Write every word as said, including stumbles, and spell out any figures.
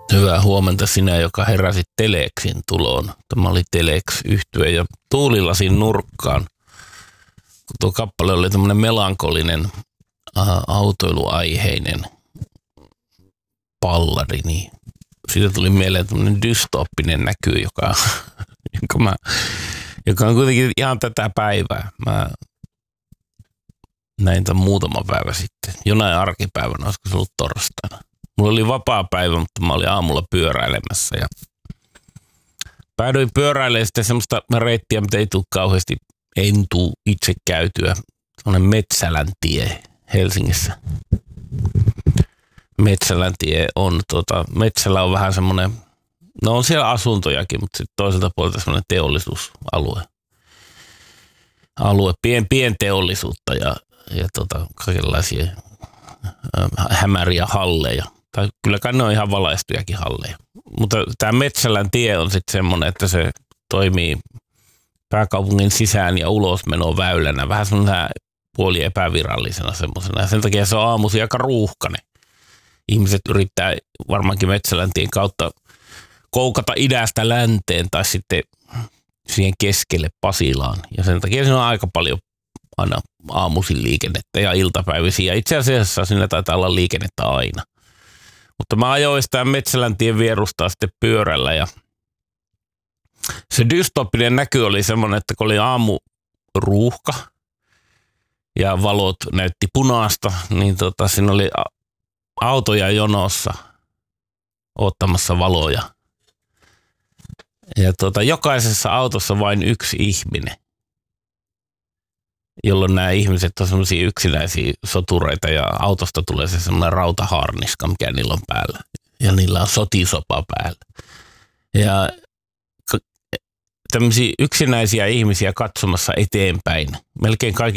Hyvää huomenta sinä, joka heräsit Telexin tuloon. Tämä oli Telex-yhtye ja tuulilasin nurkkaan. Kun tuo kappale oli tämmöinen melankolinen, äh, autoiluaiheinen pallari, niin siitä tuli mieleen tämmöinen dystooppinen näky, joka, joka, mä, joka on kuitenkin ihan tätä päivää. Mä näin tämän muutama päivä sitten. Jonain arkipäivänä, olisiko se ollut torstaina. Mulla oli vapaa päivä, mutta mä olin aamulla pyöräilemässä ja päädyin pyöräilemään sitten semmoista reittiä, mitä ei tule kauheasti, en tuu itse käytyä. Sellainen Metsälän tie Helsingissä. Metsälän tie on, tota, Metsälä on vähän semmoinen, no on siellä asuntojakin, mutta sitten toiselta puolelta semmoinen teollisuusalue. Alue, pien, pienteollisuutta ja, ja tota, kaikenlaisia hämäriä halleja. Tai kyllä kai ne on ihan valaistujakin halleja. Mutta tämä Metsälän tie on sitten semmoinen, että se toimii pääkaupungin sisään ja ulosmenon väylänä. Vähän semmoinen puoli epävirallisena semmoisena. Ja sen takia se on aamuisin aika ruuhkainen. Ihmiset yrittää varmaankin Metsälän tien kautta koukata idästä länteen tai sitten siihen keskelle Pasilaan. Ja sen takia siinä on aika paljon aina aamuisin liikennettä ja iltapäivisin. Ja itse asiassa siinä taitaa olla liikennettä aina. Mutta mä ajoin sitä Metsäläntien vierustaa sitten pyörällä ja se dystopinen näky oli semmoinen, että kun oli aamuruuhka ja valot näytti punaista, niin tota, siinä oli autoja jonossa ottamassa valoja. Ja tota, jokaisessa autossa vain yksi ihminen, jolloin nämä ihmiset on semmoisia yksinäisiä sotureita ja autosta tulee se semmoinen rautaharniska, mikä niillä on päällä. Ja niillä on sotisopa päällä. Ja tämmöisiä yksinäisiä ihmisiä katsomassa eteenpäin. Melkein kaikilla